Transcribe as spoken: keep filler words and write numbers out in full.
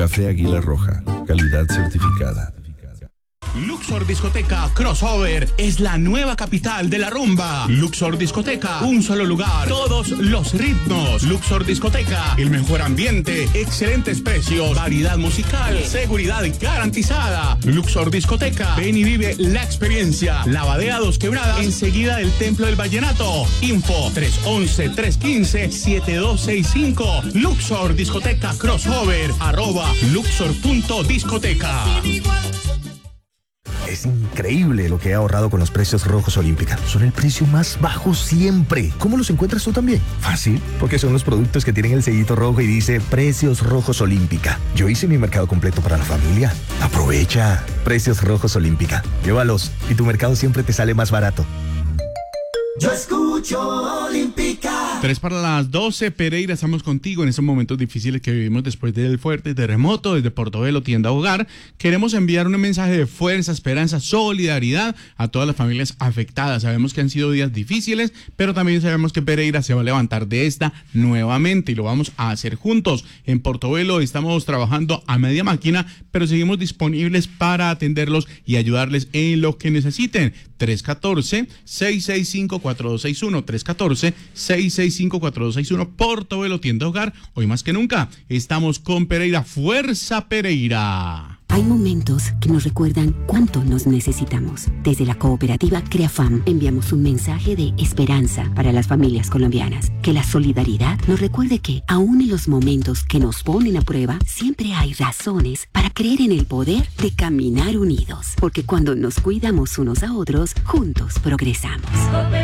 Café Águila Roja, calidad certificada. Luxor Discoteca Crossover es la nueva capital de la rumba. Luxor Discoteca, un solo lugar, todos los ritmos. Luxor Discoteca, el mejor ambiente, excelentes precios, variedad musical, seguridad garantizada. Luxor Discoteca, ven y vive la experiencia. Lavadea Dos Quebradas, enseguida del Templo del Vallenato. Info tres once, tres quince, siete dos seis cinco. Luxor Discoteca Crossover, arroba luxor punto discoteca. Es increíble lo que he ahorrado con los precios rojos Olímpica. Son el precio más bajo siempre. ¿Cómo los encuentras tú también? Fácil, porque son los productos que tienen el sellito rojo y dice Precios Rojos Olímpica. Yo hice mi mercado completo para la familia. Aprovecha. Precios Rojos Olímpica. Llévalos y tu mercado siempre te sale más barato. Yo escucho Olímpica. Tres para las doce, Pereira, estamos contigo en estos momentos difíciles que vivimos después del fuerte terremoto. Desde Portobelo, tienda Hogar, queremos enviar un mensaje de fuerza, esperanza, solidaridad a todas las familias afectadas. Sabemos que han sido días difíciles, pero también sabemos que Pereira se va a levantar de esta nuevamente y lo vamos a hacer juntos. En Portobelo estamos trabajando a media máquina, pero seguimos disponibles para atenderlos y ayudarles en lo que necesiten. tres uno cuatro, seis seis cinco, cuatro dos seis uno, tres uno cuatro, seis seis cinco, cuatro dos seis uno, Portobelo, tienda Hogar. Hoy más que nunca estamos con Pereira. ¡Fuerza, Pereira! Hay momentos que nos recuerdan cuánto nos necesitamos. Desde la cooperativa CreaFam enviamos un mensaje de esperanza para las familias colombianas. Que la solidaridad nos recuerde que, aún en los momentos que nos ponen a prueba, siempre hay razones para creer en el poder de caminar unidos. Porque cuando nos cuidamos unos a otros, juntos progresamos.